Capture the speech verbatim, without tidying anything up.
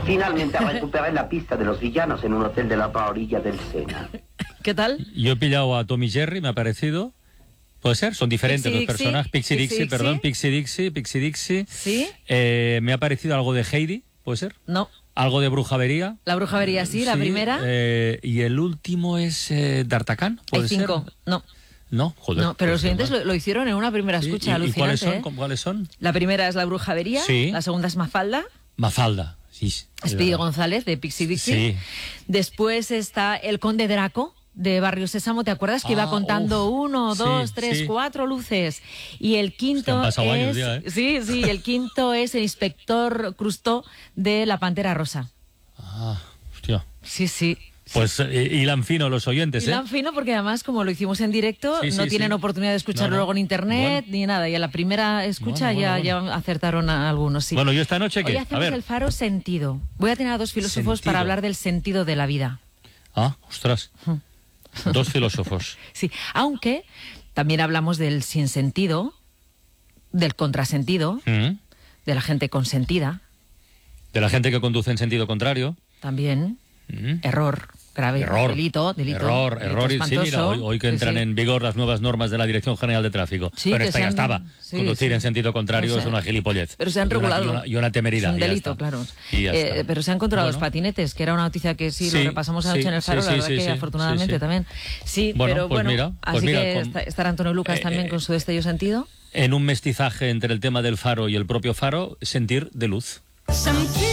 Finalmente recuperé la pista de los villanos en un hotel de la otra orilla del Sena. ¿Qué tal? Yo he pillado a Tom y Jerry, me ha parecido. ¿Puede ser? Son diferentes Pixie los Dixie, personajes. Pixie Pixie Dixie, Dixie. perdón. Pixie Dixie, Pixie Dixie. ¿Sí? Eh, me ha parecido algo de Heidi, ¿puede ser? No. Algo de Brujavería. La brujavería, sí, la Sí, primera. eh, y el último es eh, D'Artagnan, ¿puede Hay cinco. ser? No. No, joder. No, pero los pues siguientes mal. lo, lo hicieron en una primera Sí, escucha, ¿y- ¿Y alucinante. cuáles son? ¿eh? ¿Cómo- ¿Cuáles son? La primera es la brujavería, Sí. la segunda es Mafalda, Mafalda. Sí, es Speedy verdad. González de Pixie Dixie. Sí. Después está el Conde Draco de Barrio Sésamo, ¿te acuerdas? Que iba Ah, contando uf. uno, Sí, dos, tres, sí. cuatro luces. Y el quinto han pasado es... años ya, ¿eh? Sí, sí, y el quinto es el inspector Crustó de La Pantera Rosa. Ah, hostia. Sí, sí. Pues eh, hilan fino los oyentes, Y ¿eh? tan fino porque además, como lo hicimos en directo, Sí, sí, no tienen sí. oportunidad de escucharlo No, no. luego en internet Bueno. ni nada. Y a la primera escucha Bueno, bueno, ya, bueno. ya acertaron a algunos, sí. Bueno, ¿yo esta noche qué? Hoy A hacemos ver. el faro sentido. Voy a tener a dos filósofos Sentido. para hablar del sentido de la vida. Ah, ostras. Dos filósofos. Sí, aunque también hablamos del sinsentido, del contrasentido, Mm. de la gente consentida, De la gente que conduce en sentido contrario. también Mm. error, grave, Error. delito, delito. Error, delito error. Y, sí, mira, espantoso. hoy, hoy que Sí, entran sí. en vigor las nuevas normas de la Dirección General de Tráfico. Sí, Pero que esta se ya han- estaba. sí, Conducir sí. en sentido contrario O es sea, una gilipollez. Pero se han Y una- regulado. Y una, y una temeridad. Es un y ya delito, está. claro. Y ya Eh, está. pero se han controlado Bueno. los patinetes, que era una noticia que sí, Sí, lo repasamos anoche sí, en el Faro, sí, la sí, verdad sí, que sí. afortunadamente Sí, sí. también. Sí, Bueno, pero pues bueno, mira, pues así mira, que con- está- estará Antonio Lucas Eh, también eh, con su destello sentido. En un mestizaje entre el tema del faro y el propio faro, sentir de luz. Sentir